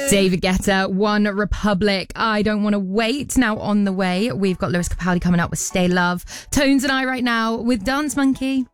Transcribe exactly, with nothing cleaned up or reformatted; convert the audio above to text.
David Guetta, One Republic. I Don't Want to Wait. Now on the way, we've got Lewis Capaldi coming up with Stay Love. Tones and I right now with Dance Monkey.